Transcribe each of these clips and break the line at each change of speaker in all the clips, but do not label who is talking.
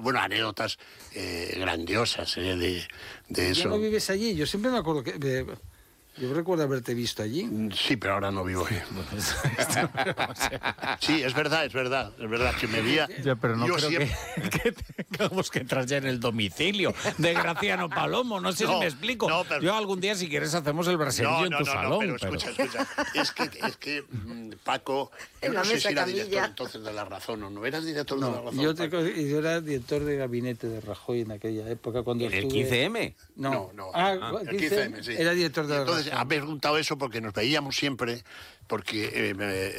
bueno, anécdotas grandiosas de eso.
¿Ya no vives allí? Yo siempre me acuerdo que... Yo recuerdo haberte visto allí.
Sí, pero ahora no vivo ahí. Sí, es verdad que me veía.
Ya, pero no
yo
creo
siempre...
que tengamos que entrar ya en el domicilio de Graciano Palomo. No sé si me explico.
No, pero...
Yo algún día, si quieres, hacemos el brasileño en tu salón.
No, pero escucha. Es que Paco, yo no sé si era director entonces de La Razón o no. ¿Eras director de La Razón?
Yo era director de gabinete de Rajoy en aquella época. Cuando
¿En el 15M?
No.
El 15M, sí. Era director de La Razón.
Ha preguntado eso porque nos veíamos siempre, porque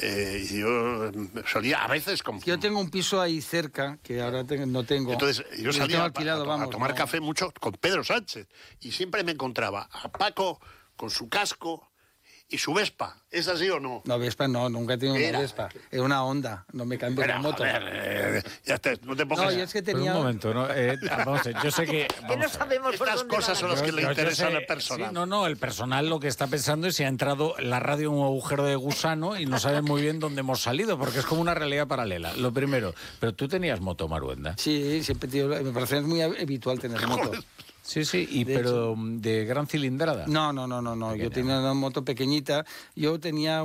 yo solía a veces...
Yo tengo un piso ahí cerca, que ahora no tengo.
Entonces yo salía a tomar café mucho con Pedro Sánchez, y siempre me encontraba a Paco con su casco y su Vespa. ¿Es así o no?
No, Vespa no, nunca he tenido una Vespa. Era una Honda, no me cambio de moto.
Ya está, no te pongas...
No, yo es que tenía...
Un momento, ¿no? Vamos a ver, yo sé que...
Que no sabemos por
Estas
dónde
cosas son las que le interesan al personal.
Sí, no, el personal lo que está pensando es si ha entrado la radio en un agujero de gusano y no sabe muy bien dónde hemos salido, porque es como una realidad paralela. Lo primero, pero tú tenías moto, Maruenda.
Sí, siempre me parece muy habitual tener moto.
Sí, pero ¿de gran cilindrada?
No. Yo tenía una moto pequeñita. Yo tenía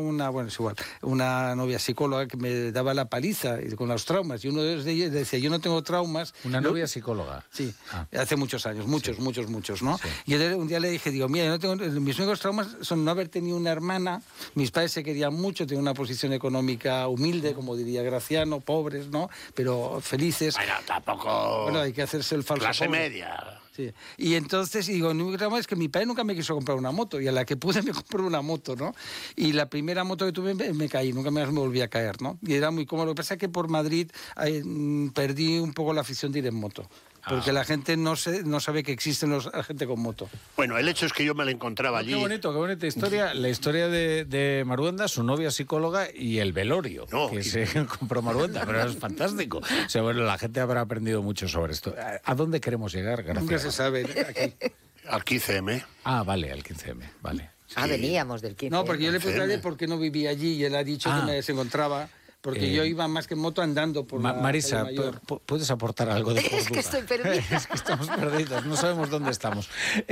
una novia psicóloga que me daba la paliza con los traumas. Y uno de ellos decía, yo no tengo traumas.
¿Una novia psicóloga?
Sí, hace muchos años, muchos, ¿no? Sí. Y un día le dije, mira, yo no tengo, mis únicos traumas son no haber tenido una hermana. Mis padres se querían mucho, tenían una posición económica humilde, como diría Graciano, pobres, ¿no? Pero felices.
Bueno, tampoco...
Bueno, hay que hacerse el falso
clase
pobre.
media.
Sí. Y entonces digo, el único trauma es que mi padre nunca me quiso comprar una moto, y a la que pude me compró una moto, ¿no? Y la primera moto que tuve me caí, nunca más me volví a caer, ¿no? Y era muy cómodo. Lo que pasa es que por Madrid perdí un poco la afición de ir en moto. Porque la gente no sabe que existen la gente con moto.
Bueno, el hecho es que yo me la encontraba allí.
Qué bonita historia. La historia de Maruenda, su novia psicóloga y el velorio se compró Maruenda. Pero es fantástico. O sea, bueno, la gente habrá aprendido mucho sobre esto. ¿A dónde queremos llegar? Gracias.
Nunca se sabe. Aquí.
Al 15M.
Ah, vale, al 15M, vale.
Sí. Veníamos del 15M.
No, porque yo le pregunté por qué no vivía allí y él ha dicho que me desencontraba. Porque yo iba más que en moto andando por
Marisa, ¿puedes aportar algo de
Es que estoy perdida.
Es que estamos perdidos, no sabemos dónde estamos.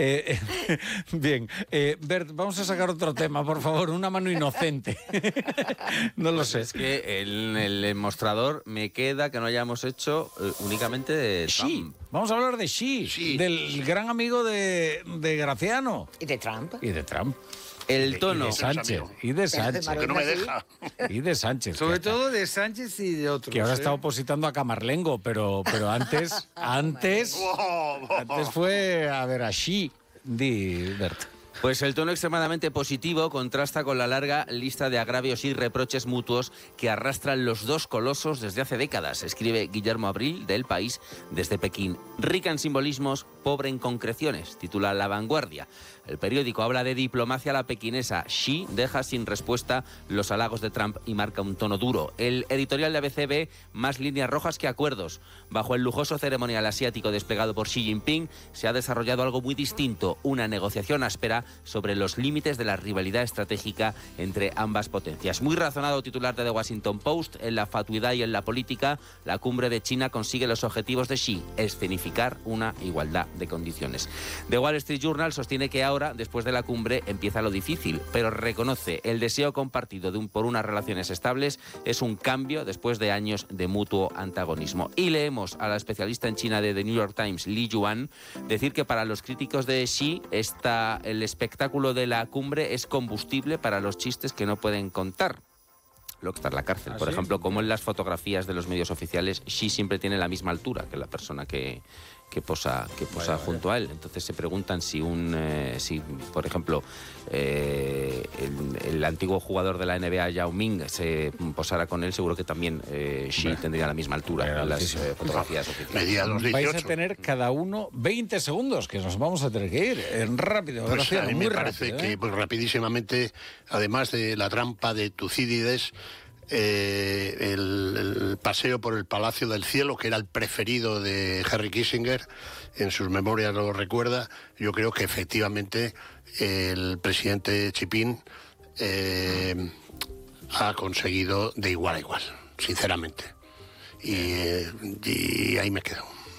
Bien, Bert, vamos a sacar otro tema, por favor, una mano inocente. No lo sé.
Es que en el mostrador me queda que no hayamos hecho únicamente de Trump.
Vamos a hablar de Xi, del gran amigo de Graciano.
¿Y de Trump?
Y de Trump.
El tono.
Y de Sánchez.
Que no me deja.
Y de Sánchez.
Sobre todo de Sánchez y de otros.
Que ahora está opositando a Camarlengo, pero antes fue a ver a Xi, Bert.
Pues el tono extremadamente positivo contrasta con la larga lista de agravios y reproches mutuos que arrastran los dos colosos desde hace décadas, escribe Guillermo Abril de El País desde Pekín. Rica en simbolismos, pobre en concreciones, titula La Vanguardia. El periódico habla de diplomacia a la pequinesa. Xi deja sin respuesta los halagos de Trump y marca un tono duro. El editorial de ABC ve más líneas rojas que acuerdos. Bajo el lujoso ceremonial asiático desplegado por Xi Jinping se ha desarrollado algo muy distinto, una negociación áspera sobre los límites de la rivalidad estratégica entre ambas potencias. Muy razonado titular de The Washington Post: en la fatuidad y en la política, la cumbre de China consigue los objetivos de Xi, escenificar una igualdad de condiciones. The Wall Street Journal sostiene que ahora, después de la cumbre, empieza lo difícil, pero reconoce el deseo compartido por unas relaciones estables es un cambio después de años de mutuo antagonismo. Y leemos a la especialista en China de The New York Times, Li Yuan, decir que para los críticos de Xi el espectáculo de la cumbre es combustible para los chistes que no pueden contar. Lo que está en la cárcel. Por ejemplo, como en las fotografías de los medios oficiales, Xi siempre tiene la misma altura que la persona que posa junto a él. Entonces se preguntan si por ejemplo, el antiguo jugador de la NBA, Yao Ming, se posara con él, seguro que también Xi tendría la misma altura en las fotografías oficiales.
Vais a tener cada uno 20 segundos, que nos vamos a tener que ir rápido.
Pues
Gracias,
a mí me parece
rápido,
que rapidísimamente, además de la trampa de Tucídides, el paseo por el Palacio del Cielo, que era el preferido de Henry Kissinger, en sus memorias lo recuerda. Yo creo que efectivamente el presidente Xi Jinping ha conseguido de igual a igual, sinceramente. Y ahí me quedo.